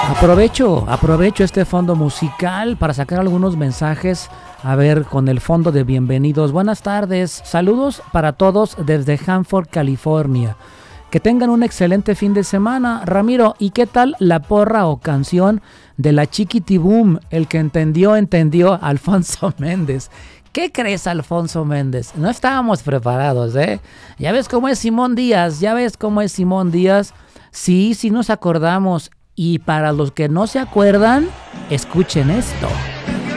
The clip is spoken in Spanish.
Aprovecho este fondo musical para sacar algunos mensajes. A ver, con el fondo de bienvenidos. Buenas tardes, saludos para todos desde Hanford, California. Que tengan un excelente fin de semana. Ramiro, ¿y qué tal la porra o canción de la Chiquitiboom? El que entendió, Alfonso Méndez. ¿Qué crees, Alfonso Méndez? No estábamos preparados, ¿eh? Ya ves cómo es Simón Díaz, Sí, sí nos acordamos. Y para los que no se acuerdan, escuchen esto.